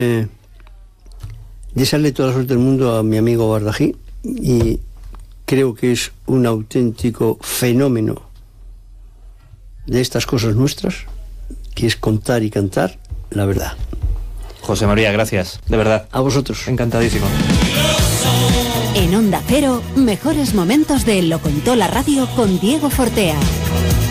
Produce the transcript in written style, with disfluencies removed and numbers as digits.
desearle toda la suerte del mundo a mi amigo Bardají, y creo que es un auténtico fenómeno de estas cosas nuestras, que es contar y cantar la verdad. José María, gracias, de verdad. A vosotros. Encantadísimo. En Onda Cero, mejores momentos de Lo Contó la Radio con Diego Fortea.